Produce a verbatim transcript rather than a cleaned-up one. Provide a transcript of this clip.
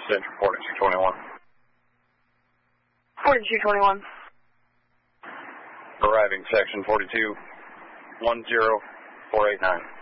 Central forty-two twenty-one. forty-two twenty-one. Arriving section forty-two, one zero four eight nine.